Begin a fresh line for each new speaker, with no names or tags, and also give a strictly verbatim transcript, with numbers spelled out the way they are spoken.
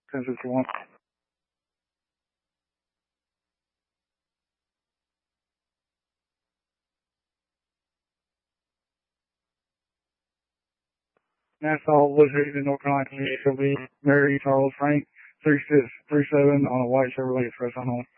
ten sixty-one. Nassau, Woods Region, North Carolina, H O V, Mary Charles Frank, three six three seven on a white Chevrolet Express on home.